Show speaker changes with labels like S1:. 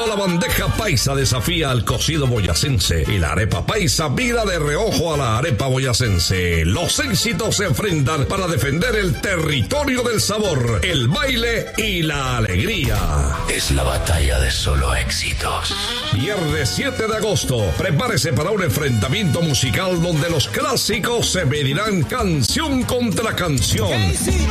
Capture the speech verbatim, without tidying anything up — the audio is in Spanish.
S1: Cuando la bandeja paisa desafía al cocido boyacense y la arepa paisa mira de reojo a la arepa boyacense, los éxitos se enfrentan para defender el territorio del sabor, el baile y la alegría.
S2: Es la batalla de solo éxitos.
S1: Viernes siete de agosto, prepárese para un enfrentamiento musical donde los clásicos se medirán canción contra canción.